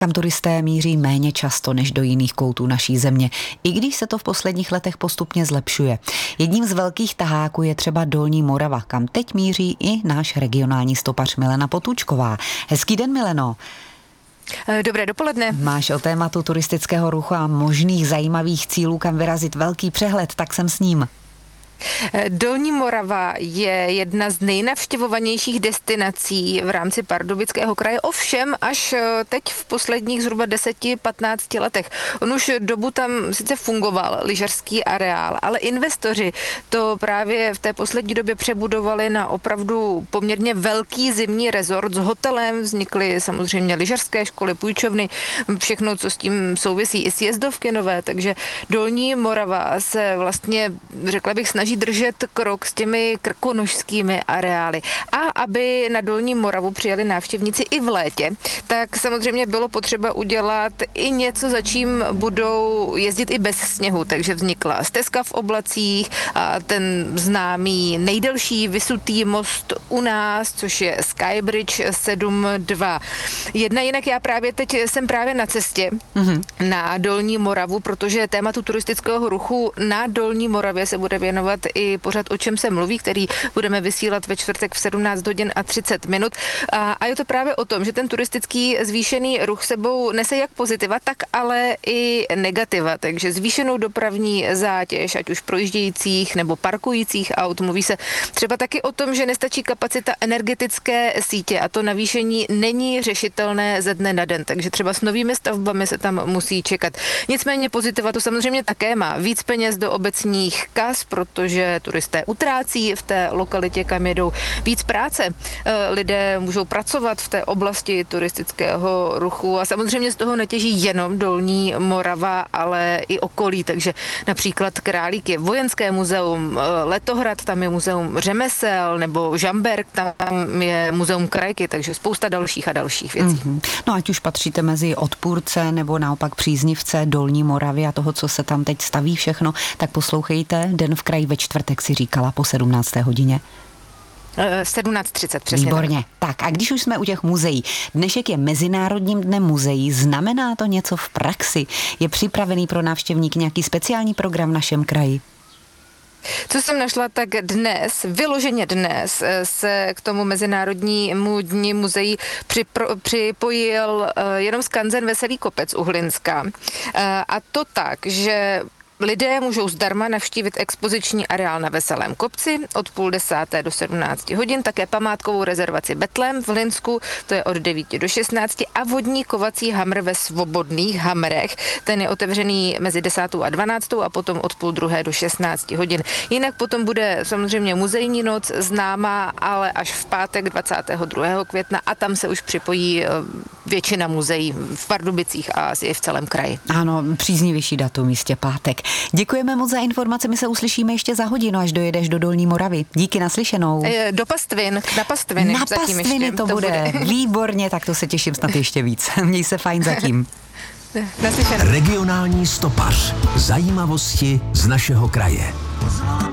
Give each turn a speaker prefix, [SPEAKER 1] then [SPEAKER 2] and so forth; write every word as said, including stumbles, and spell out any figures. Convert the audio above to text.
[SPEAKER 1] Kam turisté míří méně často než do jiných koutů naší země, i když se to v posledních letech postupně zlepšuje. Jedním z velkých taháků je třeba Dolní Morava, kam teď míří i náš regionální stopař Milena Potůčková. Hezký den, Mileno.
[SPEAKER 2] Dobré dopoledne.
[SPEAKER 1] Máš o tématu turistického ruchu a možných zajímavých cílů, kam vyrazit, velký přehled, tak jsem s ním.
[SPEAKER 2] Dolní Morava je jedna z nejnavštěvovanějších destinací v rámci Pardubického kraje, ovšem až teď v posledních zhruba deseti patnácti letech. On už dobu tam sice fungoval lyžařský areál, ale investoři to právě v té poslední době přebudovali na opravdu poměrně velký zimní rezort s hotelem, vznikly samozřejmě lyžařské školy, půjčovny, všechno, co s tím souvisí, i sjezdovky nové, takže Dolní Morava se vlastně, řekla bych, snaží držet krok s těmi krkonošskými areály. A aby na Dolní Moravu přijeli návštěvníci i v létě, tak samozřejmě bylo potřeba udělat i něco, za čím budou jezdit i bez sněhu. Takže vznikla stezka v oblacích a ten známý nejdelší vysutý most u nás, což je Skybridge sedm dva jedna. Jinak já právě teď jsem právě na cestě mm-hmm. na Dolní Moravu, protože tématu turistického ruchu na Dolní Moravě se bude věnovat i pořad O čem se mluví, který budeme vysílat ve čtvrtek v sedmnáct hodin a třicet minut. A, a je to právě o tom, že ten turistický zvýšený ruch sebou nese jak pozitiva, tak ale i negativa. Takže zvýšenou dopravní zátěž, ať už projíždějících nebo parkujících aut. Mluví se třeba taky o tom, že nestačí kapacita energetické sítě a to navýšení není řešitelné ze dne na den. Takže třeba s novými stavbami se tam musí čekat. Nicméně pozitiva to samozřejmě také má. Víc peněz do obecních kas, protože turisté utrácí v té lokalitě, kam jedou, víc práce. Lidé můžou pracovat v té oblasti turistického ruchu a samozřejmě z toho netěží jenom Dolní Morava, ale i okolí. Takže například Králík je vojenské muzeum, Letohrad, tam je muzeum řemesel, nebo Žamberk, tam je muzeum krajky, takže spousta dalších a dalších věcí.
[SPEAKER 1] Mm-hmm. No ať už patříte mezi odpůrce nebo naopak příznivce Dolní Moravy a toho, co se tam teď staví všechno, tak poslouchejte Den v kraji ve čtvrtek, si říkala, po sedmnácté hodině.
[SPEAKER 2] sedmnáct třicet přesně.
[SPEAKER 1] Výborně. Tak a když už jsme u těch muzeí, dnešek je Mezinárodním dnem muzeí, znamená to něco v praxi? Je připravený pro návštěvník nějaký speciální program v našem kraji?
[SPEAKER 2] Co jsem našla, tak dnes, vyloženě dnes, se k tomu Mezinárodnímu dni muzeí připro, připojil jenom skanzen Veselý kopec u Hlinska. A to tak, že lidé můžou zdarma navštívit expoziční areál na Veselém kopci od půl desáté do sedmnácti hodin, také památkovou rezervaci Betlém v Hlinsku, to je od devíti do šestnácti a vodní kovací hamr ve Svobodných hamrech, ten je otevřený mezi desátou a dvanáctou a potom od půl druhé do šestnácti hodin. Jinak potom bude samozřejmě muzejní noc známá, ale až v pátek dvacátého druhého května a tam se už připojí většina muzeí v Pardubicích a asi i v celém kraji.
[SPEAKER 1] Ano, příznivější datum, jistě pátek. Děkujeme moc za informace, my se uslyšíme ještě za hodinu, až dojedeš do Dolní Moravy. Díky, naslyšenou.
[SPEAKER 2] Do Pastvin, na Pastviny.
[SPEAKER 1] Na Pastviny ještě, to, to bude. bude. Výborně, tak to se těším snad ještě víc. Měj se fajn zatím.
[SPEAKER 2] Naslyšenou.
[SPEAKER 3] Regionální stopař. Zajímavosti z našeho kraje.